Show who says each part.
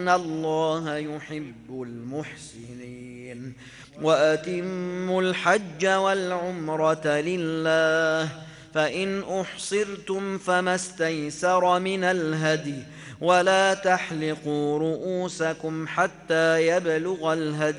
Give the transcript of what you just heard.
Speaker 1: إن الله يحب المحسنين. وأتموا الحج والعمرة لله، فإن أحصرتم فما استيسر من الهدي، ولا تحلقوا رؤوسكم حتى يبلغ الهدي